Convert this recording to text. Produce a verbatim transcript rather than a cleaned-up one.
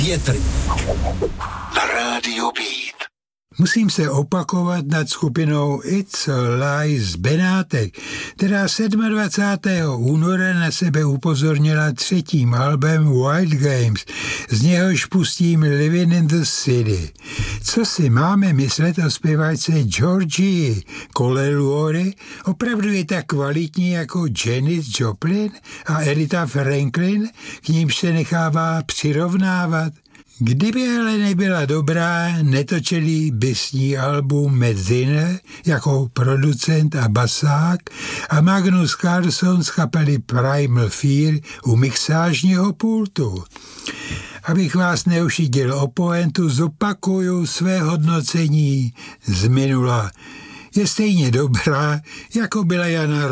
Větry na rádiu Beat. Musím se opakovat nad skupinou It's a Lie z Benátek, která dvacátého sedmého února na sebe upozornila třetím albem Wild Games, z něhož pustím Living in the City. Co si máme myslet o zpěvačce Georgie Coleluore? Opravdu je tak kvalitní jako Janis Joplin a Aretha Franklin, k nímž se nechává přirovnávat? Kdyby ale nebyla dobrá, netočili by s ní album Matt Zinner jako producent a basák a Magnus Carlson z kapely Primal Fear u mixážního pultu. Abych vás neušidil o pointu, zopakuju své hodnocení z minula. Je stejně dobrá, jako byla Jana